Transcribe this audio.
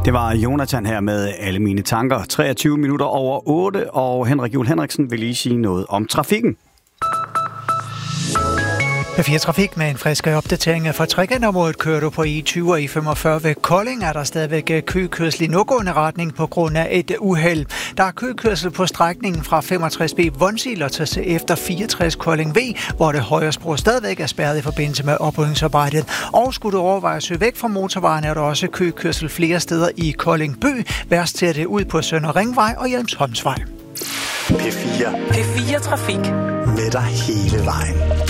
Det var Jonathan her med alle mine tanker. 23 minutter over 8, og Henrik Juhl Henriksen vil lige sige noget om trafikken. P4 Trafik med en frisk opdatering fra Trekantområdet. Kører du på E20 og E45 ved Kolding, er der stadigvæk køkørsel i nordgående retning på grund af et uheld. Der er køkørsel på strækningen fra 65B Vonsild til efter 64 Kolding V, hvor det højre spor stadigvæk er spærret i forbindelse med oprydningsarbejdet. Og skulle du overveje at søge væk fra motorvejen, er der også køkørsel flere steder i Kolding by. Værst ser det ud på Sønder Ringvej og Hjelmsholmsvej. P4 Trafik. Med dig hele vejen.